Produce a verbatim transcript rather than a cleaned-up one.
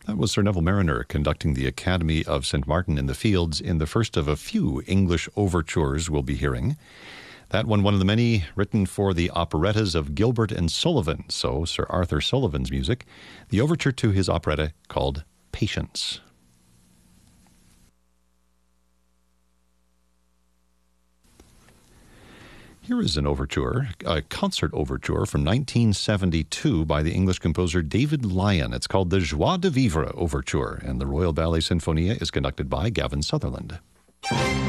That was Sir Neville Marriner conducting the Academy of Saint Martin in the Fields in the first of a few English overtures we'll be hearing. That one, one of the many written for the operettas of Gilbert and Sullivan, so Sir Arthur Sullivan's music, the overture to his operetta called Patience. Here is an overture, a concert overture from nineteen seventy-two by the English composer David Lyon. It's called the Joie de Vivre Overture, and the Royal Ballet Sinfonia is conducted by Gavin Sutherland.